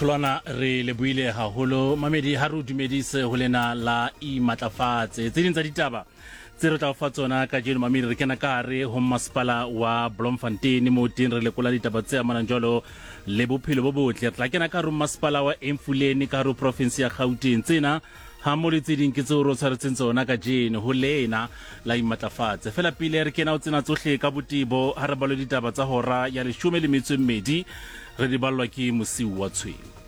tholwana re le buile haholo mamedi ha re dumedise ho lena la imatlafatse tse ding tsa ditaba tse re tla fa tsona ka jeno mamedi re kena ka re ho masepala wa Bloemfontein mo teng re lekola ditaba tse amanang jalo le bophelo bo botle re tla kena ka re masepala wa Emfuleni ka re province ya Gauteng tsena ha mo le tse ding ke tse ro tshwaretseng tsona ka jeno ho lena la imatlafatse fela pile re kena o tsena tsohle ka botebo ha re balo ditaba tsa hora ya 12 re di ballwa ke Mosiu wa Tshweu.